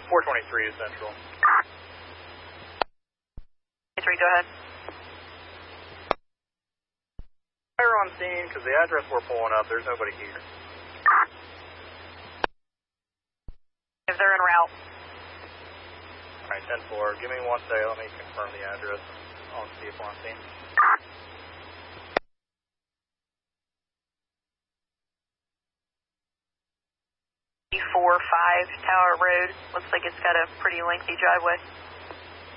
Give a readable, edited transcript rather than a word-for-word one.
423 is Central. 3, go ahead. Fire on scene, because the address we're pulling up, there's nobody here. If they're en route. Alright, 10-4. Give me 1 second, let me confirm the address on see if we're on scene. E45 Tower Road. Looks like it's got a pretty lengthy driveway.